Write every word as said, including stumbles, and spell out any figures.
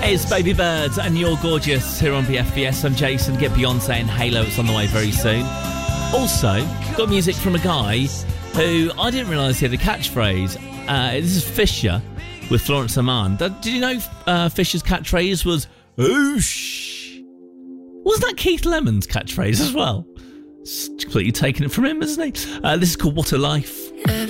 It's Baby Birds and You're Gorgeous here on B F B S. I'm Jason. Get Beyonce and Halo. It's on the way very soon. Also, got music from a guy who I didn't realise he had a catchphrase. Uh, this is Fisher with Florence Aman. Did you know uh, Fisher's catchphrase was "Oosh"? Wasn't that Keith Lemon's catchphrase as well? It's completely taken it from him, isn't he? Uh, this is called What a Life.